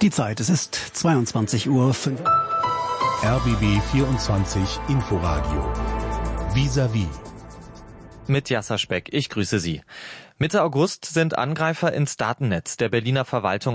Die Zeit, es ist 22:05 Uhr. RBB 24 Inforadio. Vis-à-vis. Mit Jasser Speck, ich grüße Sie. Mitte August sind Angreifer ins Datennetz der Berliner Verwaltung